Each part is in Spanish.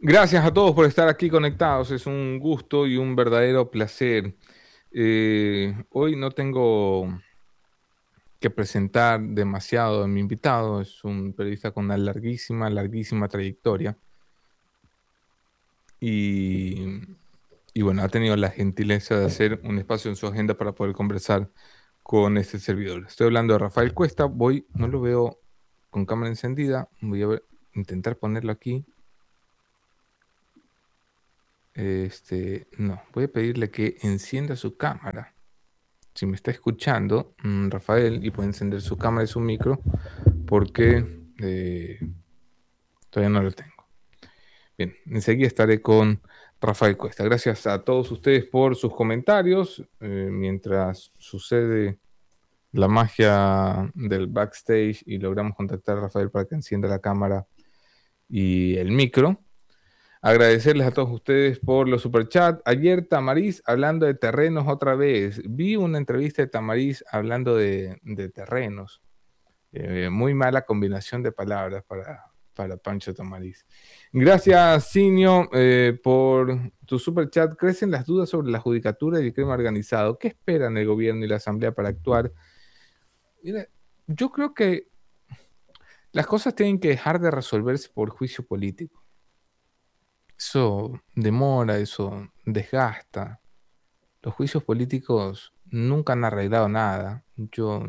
Gracias a todos por estar aquí conectados. Es un gusto y un verdadero placer. Hoy no tengo que presentar demasiado a mi invitado. Es un periodista con una larguísima, larguísima trayectoria. Y, y bueno, ha tenido la gentileza de hacer un espacio en su agenda para poder conversar con este servidor. Estoy hablando de Rafael Cuesta. No lo veo con cámara encendida. Voy a intentar ponerlo aquí. No, voy a pedirle que encienda su cámara. Si me está escuchando, Rafael, y puede encender su cámara y su micro, porque todavía no lo tengo. Bien, enseguida estaré con Rafael Cuesta. Gracias a todos ustedes por sus comentarios. Mientras sucede la magia del backstage y logramos contactar a Rafael para que encienda la cámara y el micro. Agradecerles a todos ustedes por los superchats. Ayer Tamariz hablando de terrenos otra vez. Vi una entrevista de Tamariz hablando de terrenos. Muy mala combinación de palabras para Pancho Tamariz. Gracias, Sinio, por tu superchat. Crecen las dudas sobre la judicatura y el crimen organizado. ¿Qué esperan el gobierno y la asamblea para actuar? Mira, yo creo que las cosas tienen que dejar de resolverse por juicio político. Eso demora, eso desgasta. Los juicios políticos nunca han arreglado nada. Yo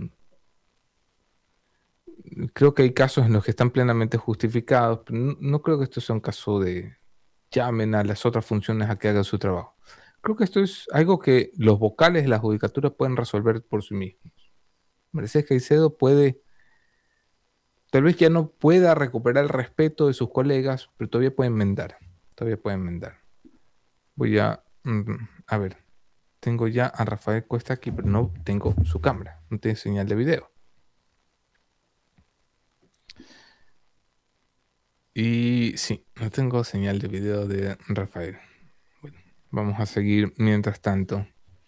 creo que hay casos en los que están plenamente justificados, pero no creo que esto sea un caso de llamen a las otras funciones a que hagan su trabajo. Creo que esto es algo que los vocales de la judicatura pueden resolver por sí mismos. Mercedes Caicedo puede, tal vez ya no pueda recuperar el respeto de sus colegas, pero todavía puede enmendar. Todavía puede enmendar. Voy a ver. Tengo ya a Rafael Cuesta aquí, pero no tengo su cámara, no tiene señal de video. Y sí, no tengo señal de video de Rafael. Bueno, vamos a seguir mientras tanto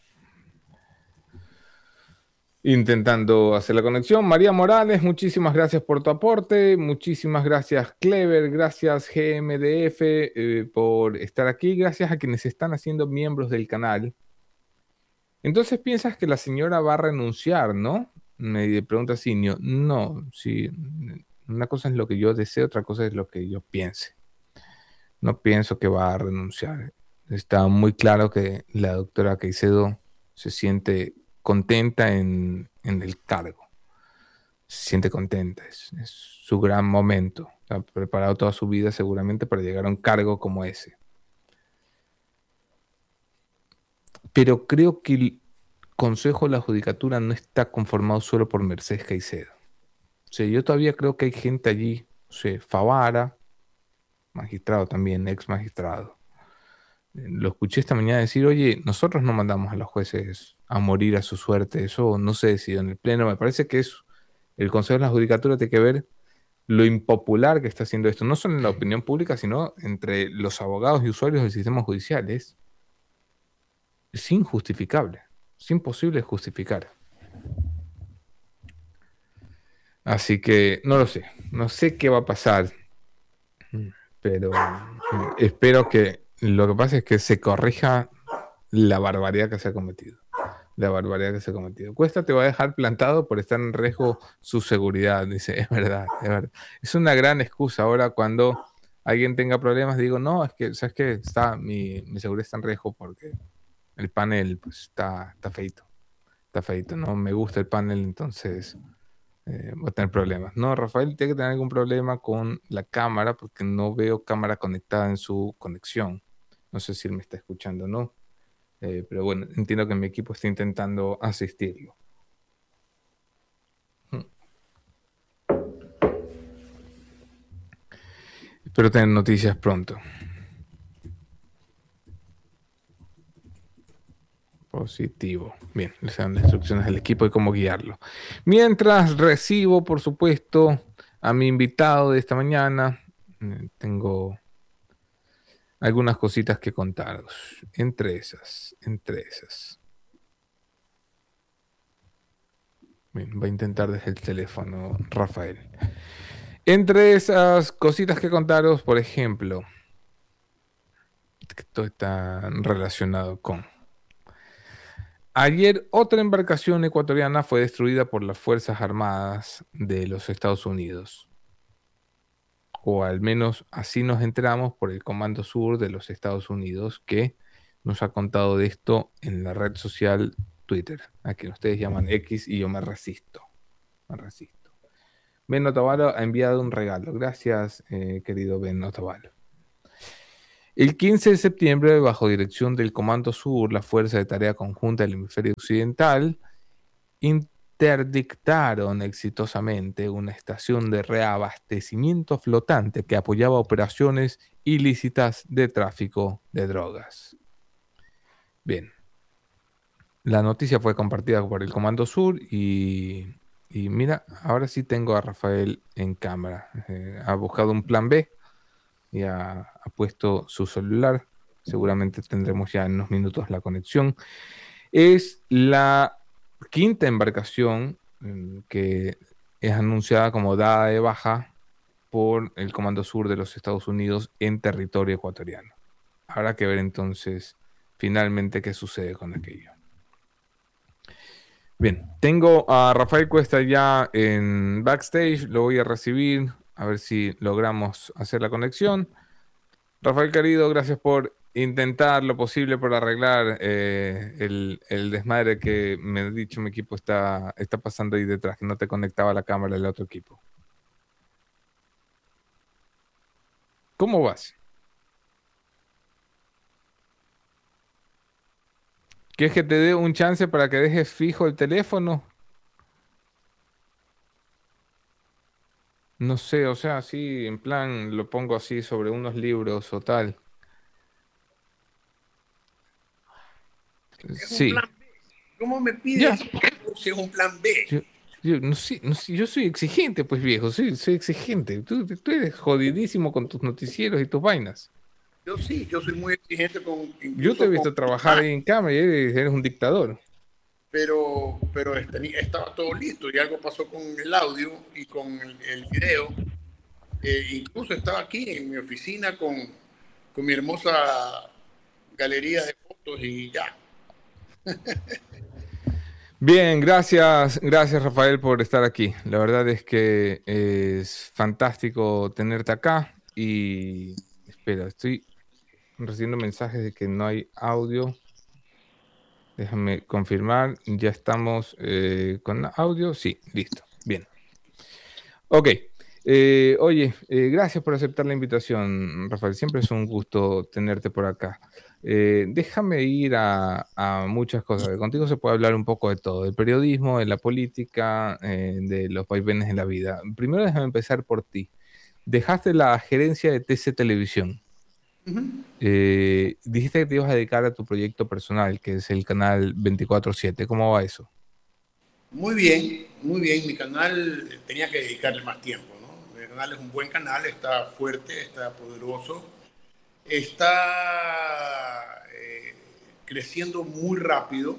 intentando hacer la conexión. María Morales, muchísimas gracias por tu aporte. Muchísimas gracias, Clever. Gracias, GMDF, por estar aquí. Gracias a quienes están haciendo miembros del canal. Entonces piensas que la señora va a renunciar, ¿no? Me pregunta Sinio. No, sí. Una cosa es lo que yo deseo, otra cosa es lo que yo piense. No pienso que va a renunciar. Está muy claro que la doctora Caicedo se siente contenta en el cargo. Se siente contenta. Es su gran momento. Ha preparado toda su vida seguramente para llegar a un cargo como ese. Pero creo que el Consejo de la Judicatura no está conformado solo por Mercedes Caicedo. O sea, yo todavía creo que hay gente allí, o sea, Favara, magistrado también, ex magistrado. Lo escuché esta mañana decir, oye, nosotros no mandamos a los jueces a morir a su suerte, eso no se decidió en el Pleno. Me parece que es el Consejo de la Judicatura tiene que ver lo impopular que está haciendo esto, no solo en la opinión pública, sino entre los abogados y usuarios del sistema judicial. Es injustificable, es imposible justificar. Así que no lo sé, no sé qué va a pasar, pero espero que lo que pase es que se corrija la barbaridad que se ha cometido. La barbaridad que se ha cometido. Cuesta te va a dejar plantado por estar en riesgo su seguridad. Dice, es verdad, es verdad. Es una gran excusa ahora cuando alguien tenga problemas. Digo, no, es que, ¿sabes qué? Mi seguridad está en riesgo porque el panel pues, está feito. Está feito, no me gusta el panel, entonces voy a tener problemas. No, Rafael tiene que tener algún problema con la cámara porque no veo cámara conectada en su conexión. No sé si él me está escuchando o no. Pero bueno, entiendo que mi equipo está intentando asistirlo. Espero tener noticias pronto. Positivo. Bien, les dan instrucciones al equipo de cómo guiarlo. Mientras recibo, por supuesto, a mi invitado de esta mañana, tengo algunas cositas que contaros. Entre esas. Bien, va a intentar desde el teléfono, Rafael. Entre esas cositas que contaros, por ejemplo, que todo está relacionado con. Ayer, otra embarcación ecuatoriana fue destruida por las Fuerzas Armadas de los Estados Unidos. O al menos así nos enteramos por el Comando Sur de los Estados Unidos, que nos ha contado de esto en la red social Twitter, a quien ustedes llaman X y yo me resisto. Me resisto. Ben Otavalo ha enviado un regalo. Gracias, querido Ben Otavalo. El 15 de septiembre, bajo dirección del Comando Sur, la Fuerza de Tarea Conjunta del Hemisferio Occidental interdictaron exitosamente una estación de reabastecimiento flotante que apoyaba operaciones ilícitas de tráfico de drogas. Bien, la noticia fue compartida por el Comando Sur y mira, ahora sí tengo a Rafael en cámara. Ha buscado un plan B y ha puesto su celular. Seguramente tendremos ya en unos minutos la conexión. Es la quinta embarcación que es anunciada como dada de baja por el Comando Sur de los Estados Unidos en territorio ecuatoriano. Habrá que ver entonces finalmente qué sucede con aquello. Bien, tengo a Rafael Cuesta ya en backstage, lo voy a recibir, a ver si logramos hacer la conexión. Rafael querido, gracias por intentar lo posible por arreglar el desmadre que me ha dicho mi equipo está pasando ahí detrás, que no te conectaba la cámara del otro equipo. ¿Cómo vas? ¿Quieres que te dé un chance para que dejes fijo el teléfono? No sé, o sea, así en plan lo pongo así sobre unos libros o tal. Es un Sí, plan B. ¿Cómo me pides ya. si es un plan B? Yo no sé, yo soy exigente, pues viejo, soy exigente. Tú eres jodidísimo con tus noticieros y tus vainas. Yo sí, yo soy muy exigente Yo te he incluso con visto trabajar más, ahí en cámara y eres un dictador. pero estaba todo listo y algo pasó con el audio y con el video. Incluso estaba aquí en mi oficina con mi hermosa galería de fotos y ya. Bien, gracias Rafael por estar aquí. La verdad es que es fantástico tenerte acá y espera, estoy recibiendo mensajes de que no hay audio. Déjame confirmar, ya estamos con audio. Sí, listo. Bien. Ok. Oye, gracias por aceptar la invitación, Rafael. Siempre es un gusto tenerte por acá. Déjame ir a muchas cosas. Contigo se puede hablar un poco de todo, del periodismo, de la política, de los vaivenes en la vida. Primero déjame empezar por ti. Dejaste la gerencia de TC Televisión. Dijiste que te ibas a dedicar a tu proyecto personal, que es el canal 24/7. ¿Cómo va eso? Muy bien, muy bien. Mi canal tenía que dedicarle más tiempo, ¿no? Mi canal es un buen canal, está fuerte, está poderoso, está creciendo muy rápido,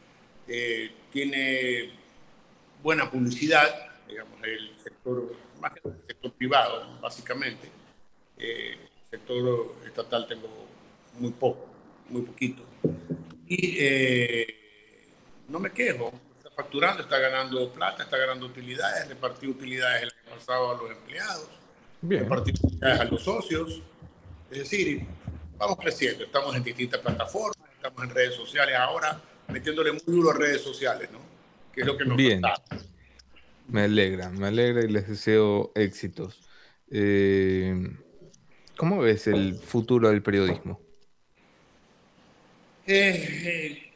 tiene buena publicidad, digamos, el sector, más que el sector privado, básicamente. El sector estatal tengo muy poco, muy poquito. Y no me quejo, está facturando, está ganando plata, está ganando utilidades, repartí utilidades el año pasado a los empleados, Bien. repartí utilidades a los socios. Es decir, vamos creciendo, estamos en distintas plataformas, estamos en redes sociales ahora, metiéndole muy duro a redes sociales, ¿no? Que es lo que nos Bien. falta. Me alegra y les deseo éxitos. Eh, ¿Cómo ves el futuro del periodismo? Eh,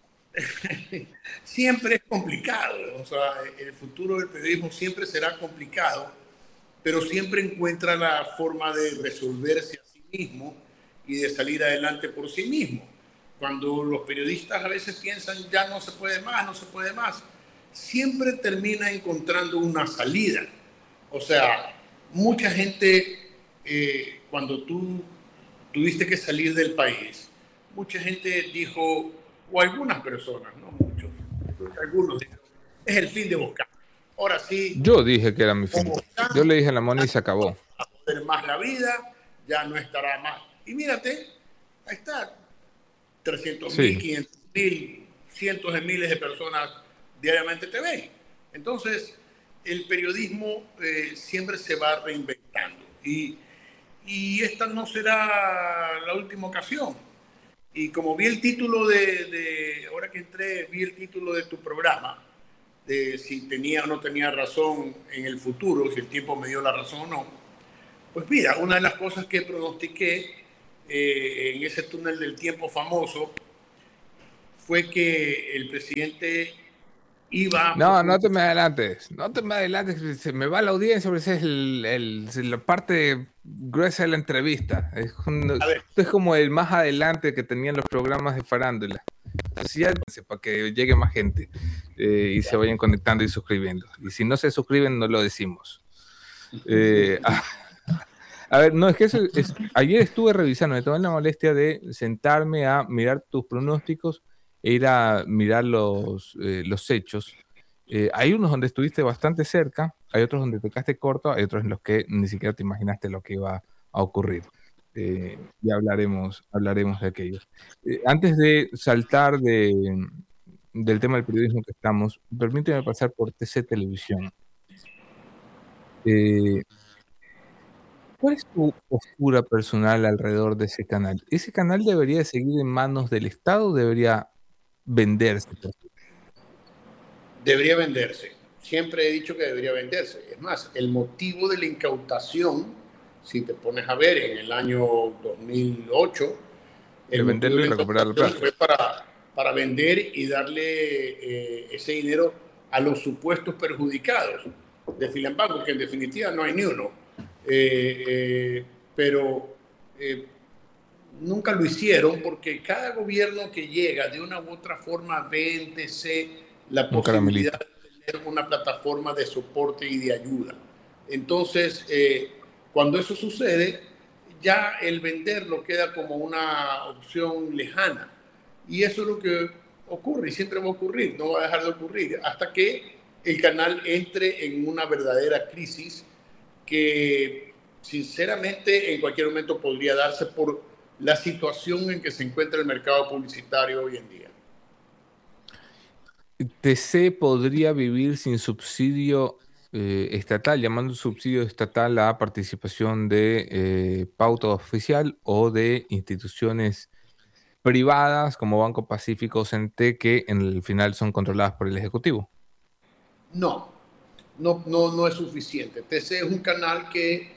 siempre es complicado, o sea, el futuro del periodismo siempre será complicado, pero siempre encuentra la forma de resolverse a sí mismo y de salir adelante por sí mismo. Cuando los periodistas a veces piensan ya no se puede más, no se puede más, siempre termina encontrando una salida. O sea, mucha gente, cuando tú tuviste que salir del país, mucha gente dijo, o algunas personas, no muchos, algunos dijeron, es el fin de Bosca. Ahora sí, Yo dije que era mi fin. Yo Bocán le dije a la mona y se acabó. a poder más la vida, ya no estará más. Y mírate, Ahí está, 300.000, Sí. 500.000, cientos de miles de personas diariamente te ven. Entonces, el periodismo siempre se va reinventando y esta no será la última ocasión. Y como vi el título ahora que entré, vi el título de tu programa, de si tenía o no tenía razón en el futuro, si el tiempo me dio la razón o no. Pues mira, una de las cosas que pronostiqué en ese túnel del tiempo famoso fue que el presidente iba a No, no te profundizar. me adelantes, no te me adelantes, se me va la audiencia, porque esa es la parte gruesa de la entrevista. A ver, Esto es como el más adelante que tenían los programas de farándula. Entonces ya, para que llegue más gente y se vayan conectando y suscribiendo. Y si no se suscriben, no lo decimos. Eh, a ver, no, es que ayer estuve revisando, me tomé la molestia de sentarme a mirar tus pronósticos e ir a mirar los hechos. Hay unos donde estuviste bastante cerca, hay otros donde te quedaste corto, hay otros en los que ni siquiera te imaginaste lo que iba a ocurrir. Y hablaremos de aquellos. Antes de saltar del tema del periodismo que estamos, permíteme pasar por TC Televisión. Eh, ¿Cuál es tu postura personal alrededor de ese canal? ¿Ese canal debería seguir en manos del Estado o debería venderse? debería venderse. Siempre he dicho que debería venderse. Es más, el motivo de la incautación, si te pones a ver en el año 2008, De el motivo venderlo de y la recuperar la incautación plata. fue para vender y darle ese dinero a los supuestos perjudicados de Filambanco, porque en definitiva no hay ni uno. Pero nunca lo hicieron porque cada gobierno que llega de una u otra forma véndese la Un posibilidad caramelito. de tener una plataforma de soporte y de ayuda. Entonces, cuando eso sucede, ya el venderlo queda como una opción lejana. Y eso es lo que ocurre y siempre va a ocurrir, no va a dejar de ocurrir, hasta que el canal entre en una verdadera crisis que sinceramente en cualquier momento podría darse por la situación en que se encuentra el mercado publicitario hoy en día. TC podría vivir sin subsidio estatal, llamando subsidio estatal a participación de pauta oficial o de instituciones privadas como Banco Pacífico o CNT que en el final son controladas por el Ejecutivo. No, no es suficiente. TC es un canal que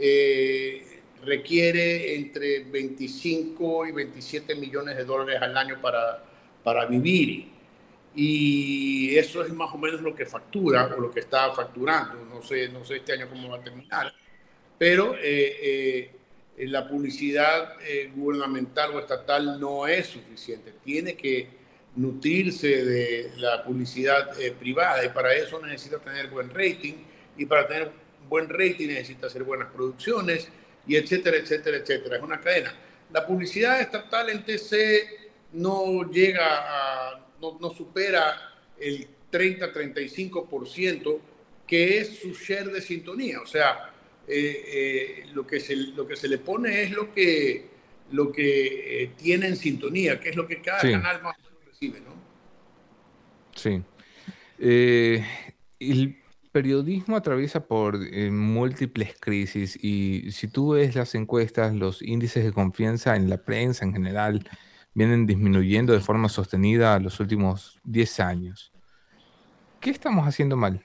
requiere entre 25 y 27 millones de dólares al año para vivir. Y eso es más o menos lo que factura o lo que está facturando. No sé este año cómo va a terminar, pero la publicidad gubernamental o estatal no es suficiente. Tiene que nutrirse de la publicidad privada y para eso necesita tener buen rating y para tener buen rating necesita hacer buenas producciones y etcétera, etcétera, etcétera. Es una cadena. La publicidad estatal en TC no llega no supera el 30-35% que es su share de sintonía. O sea, lo que se le pone es lo que tiene en sintonía, que es lo que cada Sí, canal más o menos recibe, ¿no? sí. Eh, el periodismo atraviesa por múltiples crisis y si tú ves las encuestas, los índices de confianza en la prensa en general vienen disminuyendo de forma sostenida los últimos 10 años. ¿Qué estamos haciendo mal?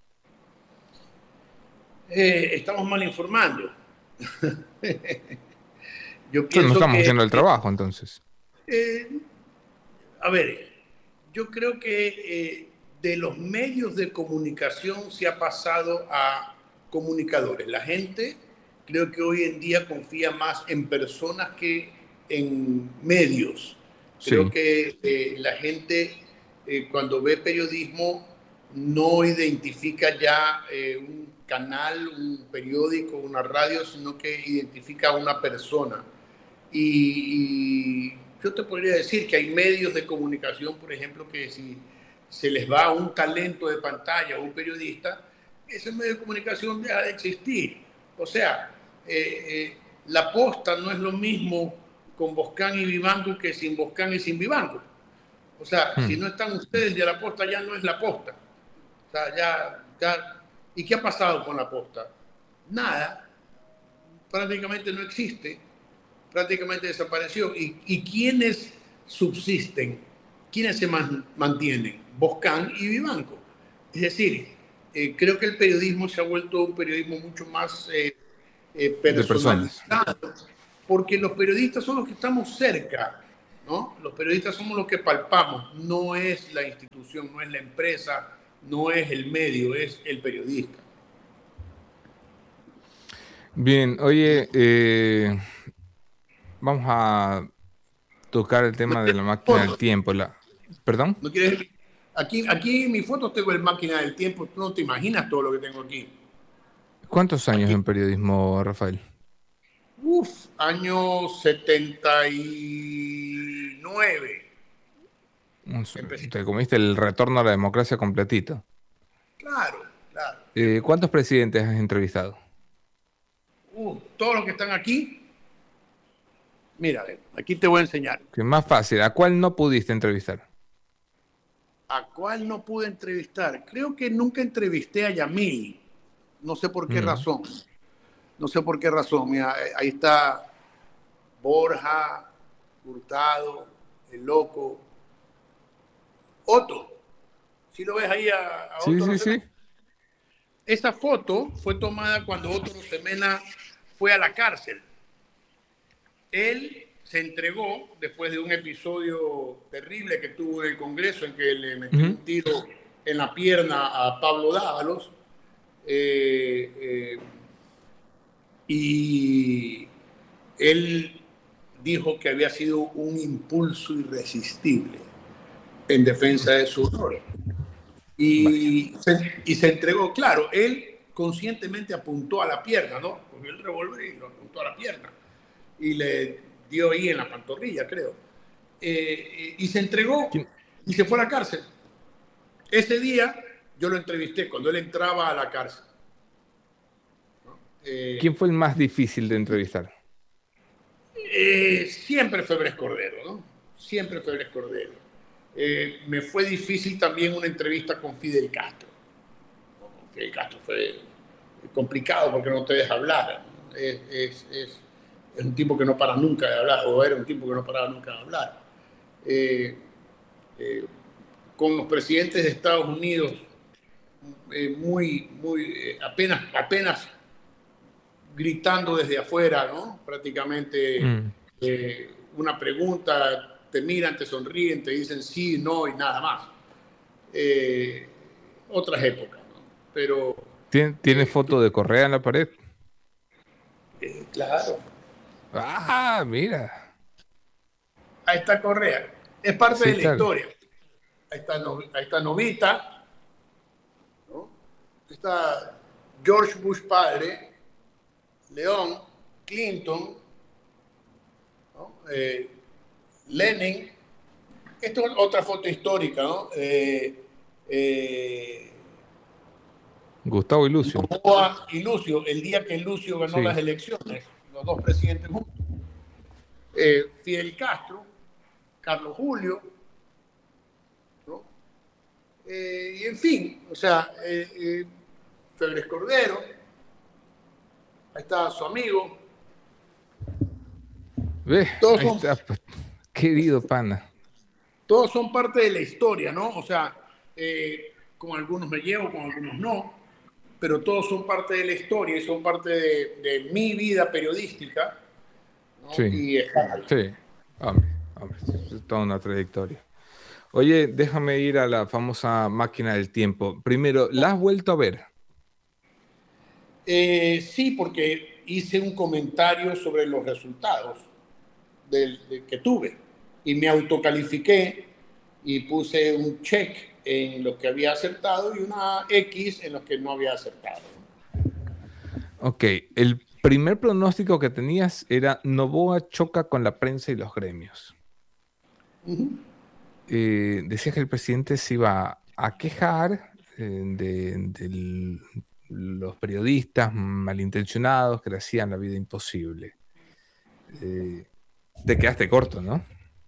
Estamos mal informando. Yo Entonces, no pienso estamos que, haciendo el trabajo, entonces. eh, a ver, yo creo que de los medios de comunicación se ha pasado a comunicadores. La gente creo que hoy en día confía más en personas que en medios. Creo Sí, que la gente cuando ve periodismo no identifica ya un canal, un periódico, una radio, sino que identifica a una persona. Y yo te podría decir que hay medios de comunicación, por ejemplo, que si se les va un talento de pantalla o un periodista, ese medio de comunicación deja de existir. O sea, la posta no es lo mismo con Boscan y Vivanco que sin Boscan y sin Vivanco. O sea, si no están ustedes, ya la posta ya no es la posta. O sea, ya. ¿Y qué ha pasado con la posta? Nada, prácticamente no existe, prácticamente desapareció. ¿Y quiénes subsisten? ¿Quiénes se mantienen? Boscan y Vivanco. Es decir, creo que el periodismo se ha vuelto un periodismo mucho más De personas. personalizado, porque los periodistas son los que estamos cerca, ¿no? Los periodistas somos los que palpamos, no es la institución, no es la empresa, no es el medio, es el periodista. Bien, oye, vamos a tocar el ¿No tema de la quieres máquina del fotos? tiempo. ¿Perdón? ¿No quieres? Aquí en mis fotos tengo el máquina del tiempo, tú no te imaginas todo lo que tengo aquí. ¿Cuántos años Aquí, en periodismo, Rafael? año 79 empecé. Te comiste el retorno a la democracia completito. Claro, claro. ¿Cuántos presidentes has entrevistado? Todos los que están aquí, mira, aquí te voy a enseñar. Que es más fácil, ¿a cuál no pudiste entrevistar? ¿A cuál no pude entrevistar? Creo que nunca entrevisté a Yamil. No sé por qué Mm, razón. No sé por qué razón. Mira, ahí está Borja, Hurtado, el Loco, Otto. Si lo ves ahí a sí, Otto sí, sí. Rosemena. Esa foto fue tomada cuando Otto Rosemena fue a la cárcel. Él se entregó después de un episodio terrible que tuvo en el Congreso en que le metió Ujú. un tiro en la pierna a Pablo Dávalos. eh, eh, y él dijo que había sido un impulso irresistible en defensa de su honor. Vaya. Y se entregó, claro, él conscientemente apuntó a la pierna, ¿no? Cogió el revólver y lo apuntó a la pierna. Y le dio ahí en la pantorrilla, creo. Y se entregó ¿Quién, y se fue a la cárcel. Ese día yo lo entrevisté cuando él entraba a la cárcel. quién Eh, fue el más difícil de entrevistar? Siempre Febres Cordero, ¿no? Siempre Febres Cordero. Me fue difícil también una entrevista con Fidel Castro. Fidel Castro fue complicado porque no te deja hablar. Es un tipo que no para nunca de hablar, o era un tipo que no paraba nunca de hablar. Eh, eh, con los presidentes de Estados Unidos, apenas gritando desde afuera, ¿no? Prácticamente Mm, una pregunta, te miran, te sonríen, te dicen sí, no y nada más. Eh, Otras épocas, ¿no? Pero, ¿Tiene foto de Correa en la pared? claro, Ah, mira. ahí está Correa. Es parte Sí, de la claro. historia. Ahí está Novita, ¿no? Está George Bush padre, León, Clinton, ¿no? Lenin. Esto es otra foto histórica, ¿no? Eh, Gustavo y Lucio. Noboa y Lucio, el día que Lucio ganó las Sí. elecciones, los dos presidentes juntos. Fidel Castro, Carlos Julio, ¿no? Y en fin, o sea, Febres Cordero, ahí está su amigo, Ve, todos ahí son, está, pues, querido pana. todos son parte de la historia, ¿no? O sea, con algunos me llevo, con algunos no, pero todos son parte de la historia y son parte de mi vida periodística, ¿no? Sí, Y están ahí. sí. Hombre, hombre, es toda una trayectoria. Oye, déjame ir a la famosa máquina del tiempo. Primero, ¿la has vuelto a ver? Sí, porque hice un comentario sobre los resultados que tuve y me autocalifiqué y puse un check en los que había acertado y una X en los que no había acertado. Ok, el primer pronóstico que tenías era Noboa choca con la prensa y los gremios. Decías que el presidente se iba a quejar de los periodistas malintencionados que le hacían la vida imposible. Eh, Te quedaste corto, ¿no?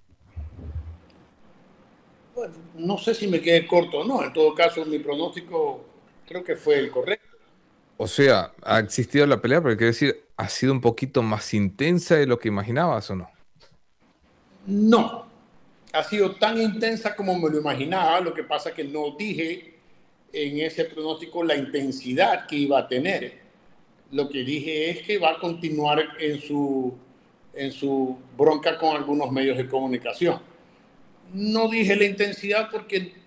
Bueno, no sé si me quedé corto o no. En todo caso, mi pronóstico creo que fue el correcto. O sea, ha existido la pelea, pero quiero decir, ¿ha sido un poquito más intensa de lo que imaginabas o no? No, ha sido tan intensa como me lo imaginaba. Lo que pasa es que no dije en ese pronóstico la intensidad que iba a tener. Lo que dije es que va a continuar en su bronca con algunos medios de comunicación. No dije la intensidad porque